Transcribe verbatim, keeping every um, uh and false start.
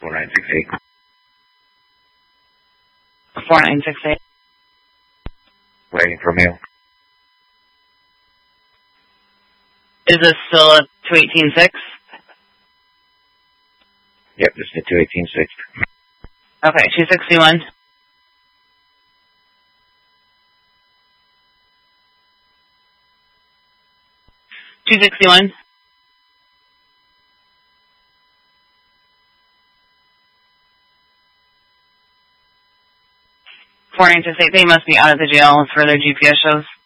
four nine six eight. four nine six eight. Waiting for mail. Is this still a two eighteen six? Yep, this is a two eighteen six. Okay, two sixty-one. two sixty-one. four nine six eight, they must be out of the jail as further G P S shows.